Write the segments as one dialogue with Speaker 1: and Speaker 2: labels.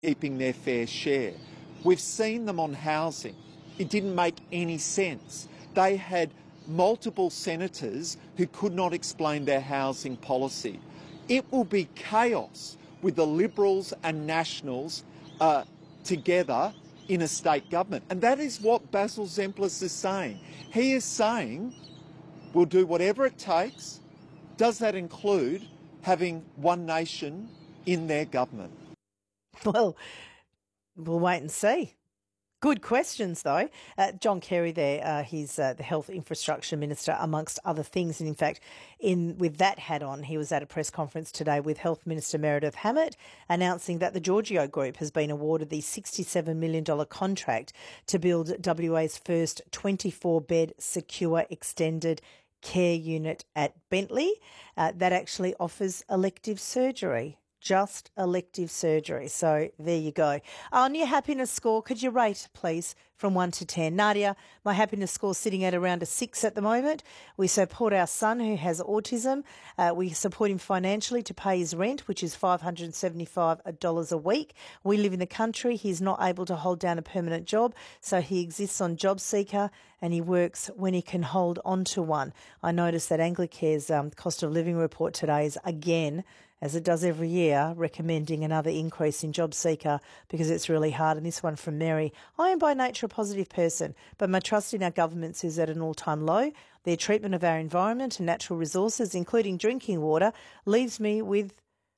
Speaker 1: keeping their fair share. We've seen them on housing. It didn't make any sense. They had multiple senators who could not explain their housing policy. It will be chaos with the Liberals and Nationals together in a state government. And that is what Basil Zemplis is saying. He is saying we'll do whatever it takes. Does that include having one nation in their government?
Speaker 2: Well, we'll wait and see. Good questions, though. John Kerry there, he's the Health Infrastructure Minister, amongst other things. And in fact, with that hat on, he was at a press conference today with Health Minister Meredith Hammett announcing that the Giorgio Group has been awarded the $67 million contract to build WA's first 24-bed secure extended care unit at Bentley. That actually offers elective surgery. Just elective surgery. So there you go. On your happiness score, could you rate, please, from 1 to 10? Nadia, my happiness score is sitting at around a 6 at the moment. We support our son who has autism. We support him financially to pay his rent, which is $575 a week. We live in the country. He's not able to hold down a permanent job, so he exists on JobSeeker and he works when he can hold on to one. I noticed that Anglicare's cost of living report today is again, as it does every year, recommending another increase in JobSeeker because it's really hard. And this one from Mary. I am by nature a positive person, but my trust in our governments is at an all-time low. Their treatment of our environment and natural resources, including drinking water, leaves me with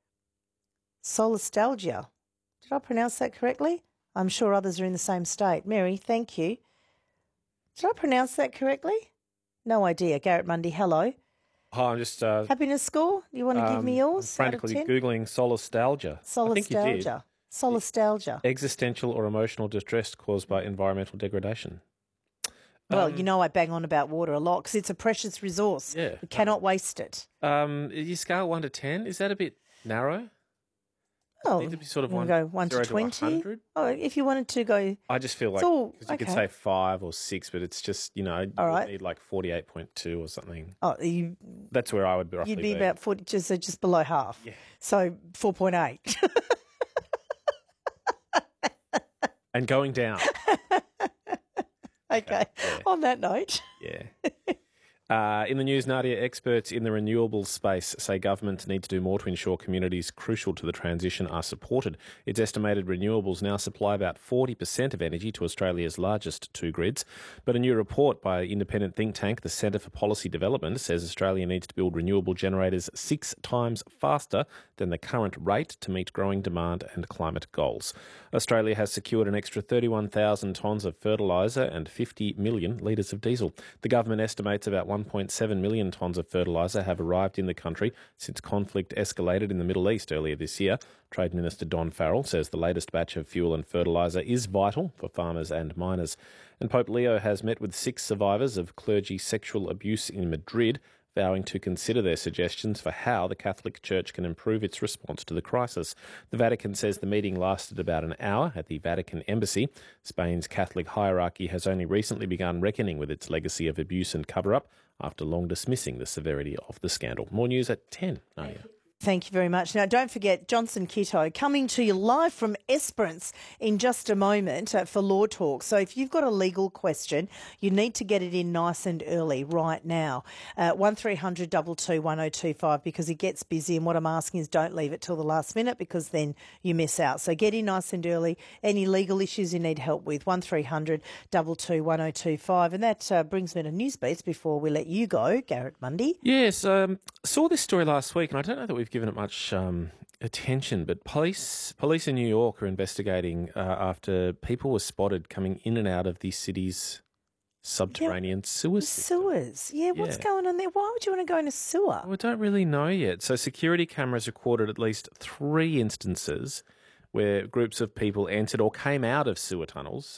Speaker 2: solastalgia. Did I pronounce that correctly? I'm sure others are in the same state. Mary, thank you. Did I pronounce that correctly? No idea. Garrett Mundy, hello.
Speaker 3: Hi, I'm just...
Speaker 2: happiness score? You want to give me yours?
Speaker 3: I'm frantically Googling solastalgia. I think you did.
Speaker 2: Solastalgia.
Speaker 3: Existential or emotional distress caused by environmental degradation.
Speaker 2: Well, I bang on about water a lot because it's a precious resource.
Speaker 3: Yeah.
Speaker 2: We cannot waste it.
Speaker 3: You scale 1 to 10. Is that a bit narrow?
Speaker 2: Oh,
Speaker 3: need to be sort of
Speaker 2: one, go 1 to 20. Oh, if you wanted to go,
Speaker 3: I just feel like because you could say 5 or 6, but it's just you
Speaker 2: right.
Speaker 3: need like 48.2 or something.
Speaker 2: Oh,
Speaker 3: that's where I would roughly
Speaker 2: you'd be about 40, just below half.
Speaker 3: Yeah.
Speaker 2: So 4.8.
Speaker 3: And going down.
Speaker 2: Okay. Yeah. On that note.
Speaker 3: Yeah. In the news, Nadia, experts in the renewables space say governments need to do more to ensure communities crucial to the transition are supported. It's estimated renewables now supply about 40% of energy to Australia's largest 2 grids. But a new report by independent think tank, the Centre for Policy Development, says Australia needs to build renewable generators 6 times faster than the current rate to meet growing demand and climate goals. Australia has secured an extra 31,000 tonnes of fertiliser and 50 million litres of diesel. The government estimates about 1.7 million tonnes of fertiliser have arrived in the country since conflict escalated in the Middle East earlier this year. Trade Minister Don Farrell says the latest batch of fuel and fertiliser is vital for farmers and miners. And Pope Leo has met with 6 survivors of clergy sexual abuse in Madrid, vowing to consider their suggestions for how the Catholic Church can improve its response to the crisis. The Vatican says the meeting lasted about an hour at the Vatican Embassy. Spain's Catholic hierarchy has only recently begun reckoning with its legacy of abuse and cover-up after long dismissing the severity of the scandal. More news at 10. Nadia.
Speaker 2: Thank you very much. Now, don't forget, Johnson Kitto coming to you live from Esperance in just a moment for Law Talk. So if you've got a legal question, you need to get it in nice and early right now. 1300 22 1025 because it gets busy, and what I'm asking is don't leave it till the last minute because then you miss out. So get in nice and early. Any legal issues you need help with, 1300 22 1025. And that brings me to Newsbeats before we let you go, Garrett Mundy.
Speaker 3: Yes, saw this story last week, and I don't know that we've given it much attention, but police in New York are investigating after people were spotted coming in and out of the city's subterranean sewers.
Speaker 2: Sewers. Yeah, what's going on there? Why would you want to go in a sewer?
Speaker 3: We don't really know yet. So security cameras recorded at least 3 instances where groups of people entered or came out of sewer tunnels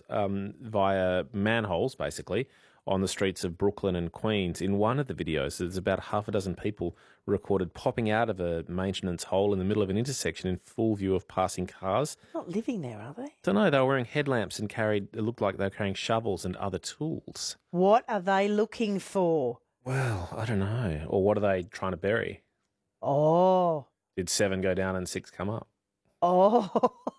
Speaker 3: via manholes, basically, on the streets of Brooklyn and Queens. In one of the videos, there's about half a dozen people recorded popping out of a maintenance hole in the middle of an intersection in full view of passing cars.
Speaker 2: Not living there, are they?
Speaker 3: Don't know. They were wearing headlamps and it looked like they were carrying shovels and other tools.
Speaker 2: What are they looking for?
Speaker 3: Well, I don't know. Or what are they trying to bury?
Speaker 2: Oh.
Speaker 3: Did 7 go down and 6 come up?
Speaker 2: Oh.